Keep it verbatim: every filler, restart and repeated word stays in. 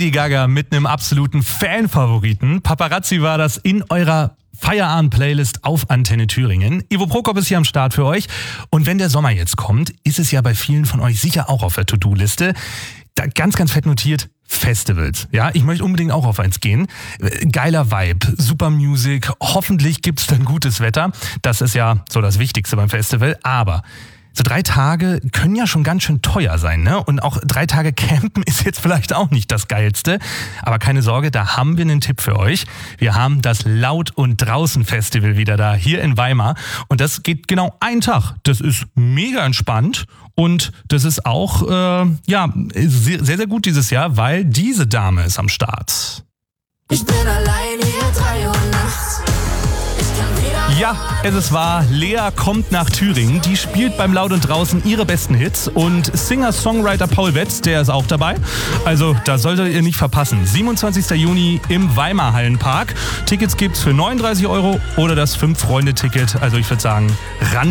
Lady Gaga mit einem absoluten Fanfavoriten. Paparazzi war das in eurer Feierabend-Playlist auf Antenne Thüringen. Ivo Prokop ist hier am Start für euch. Und wenn der Sommer jetzt kommt, ist es ja bei vielen von euch sicher auch auf der To-Do-Liste. Da ganz, ganz fett notiert, Festivals. Ja, ich möchte unbedingt auch auf eins gehen. Geiler Vibe, super Music, hoffentlich gibt's dann gutes Wetter. Das ist ja so das Wichtigste beim Festival. Aber so drei Tage können ja schon ganz schön teuer sein, ne? Und auch drei Tage campen ist jetzt vielleicht auch nicht das Geilste. Aber keine Sorge, da haben wir einen Tipp für euch. Wir haben das Laut- und Draußen-Festival wieder da, hier in Weimar. Und das geht genau einen Tag. Das ist mega entspannt. Und das ist auch äh, ja sehr, sehr gut dieses Jahr, weil diese Dame ist am Start. Ich bin allein hier, drei Uhr nachts. Ja, es ist wahr, Lea kommt nach Thüringen. Die spielt beim Laut und Draußen ihre besten Hits. Und Singer-Songwriter Paul Wetz, der ist auch dabei. Also, da solltet ihr nicht verpassen. siebenundzwanzigster Juni im Weimar Hallenpark. Tickets gibt's für neununddreißig Euro oder das fünf Freunde Ticket. Also, ich würde sagen, ran.